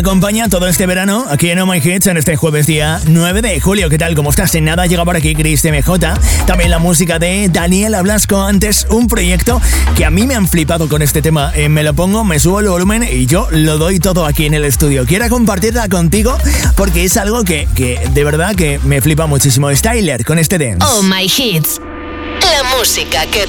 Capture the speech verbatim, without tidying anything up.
Acompaña todo este verano aquí en Oh My Hits en este jueves día nueve de julio. ¿Qué tal? ¿Cómo estás? En nada llega por aquí Chris M J. También la música de Daniela Blasco. Antes un proyecto que a mí me han flipado con este tema. Eh, me lo pongo, me subo el volumen y yo lo doy todo aquí en el estudio. Quiero compartirla contigo porque es algo que, que de verdad que me flipa muchísimo. Styler con este dance. Oh My Hits. La música que